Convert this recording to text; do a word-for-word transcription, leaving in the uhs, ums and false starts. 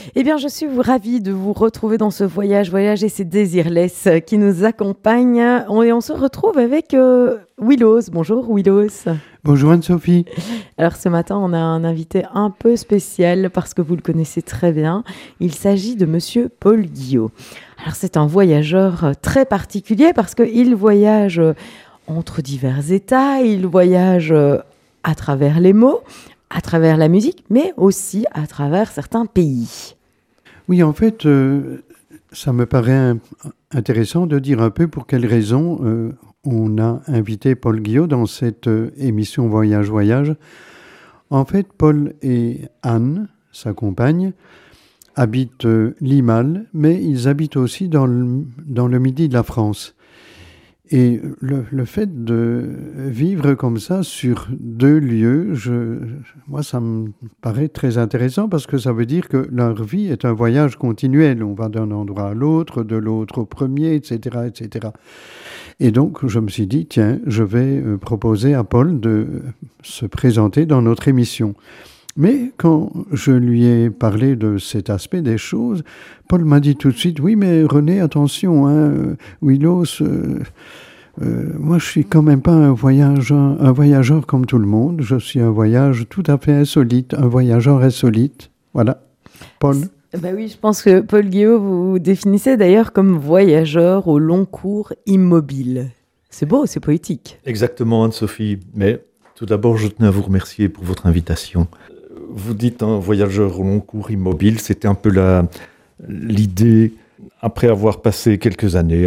Eh bien, je suis ravie de vous retrouver dans ce voyage. Voyage et c'est Désirless qui nous accompagne. On, et on se retrouve avec euh, Willows. Bonjour Willows. Bonjour Anne-Sophie. Alors ce matin, on a un invité un peu spécial parce que vous le connaissez très bien. Il s'agit de Monsieur Paul Guillot. Alors c'est un voyageur très particulier parce qu'il voyage entre divers États, il voyage à travers les mots, à travers la musique, mais aussi à travers certains pays. Oui, en fait, euh, ça me paraît intéressant de dire un peu pour quelles raisons euh, on a invité Paul Guillot dans cette euh, émission Voyage Voyage. En fait, Paul et Anne, sa compagne, habitent euh, Limal, mais ils habitent aussi dans le, dans le midi de la France. Et le, le fait de vivre comme ça sur deux lieux, je, moi, ça me paraît très intéressant parce que ça veut dire que leur vie est un voyage continuel. On va d'un endroit à l'autre, de l'autre au premier, et cetera, et cetera. Et donc, je me suis dit, tiens, je vais proposer à Paul de se présenter dans notre émission. Mais quand je lui ai parlé de cet aspect des choses, Paul m'a dit tout de suite, oui, mais René, attention, hein, Willows, euh, euh, moi je suis quand même pas un voyageur, un voyageur comme tout le monde, je suis un voyage tout à fait insolite, un voyageur insolite. Voilà, Paul. Bah oui, je pense que Paul Guillot, vous vous définissez d'ailleurs comme voyageur au long cours immobile. C'est beau, c'est poétique. Exactement, Anne-Sophie, mais tout d'abord, je tenais à vous remercier pour votre invitation. Vous dites un voyageur au long cours immobile, c'était un peu la, l'idée, après avoir passé quelques années